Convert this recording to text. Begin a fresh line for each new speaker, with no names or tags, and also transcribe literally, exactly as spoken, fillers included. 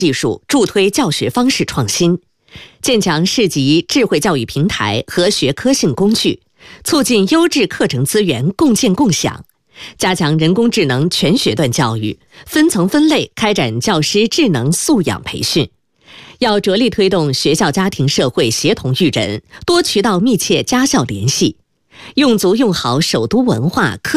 技术，助推教学方式创新，建强市级智慧教育平台和学科性工具，促进优质课程资源共建共享，加强人工智能全学段教育，分层分类开展教师智能素养培训。要着力推动学校、家庭、社会协同育人，多渠道密切家校联系，用足用好首都文化科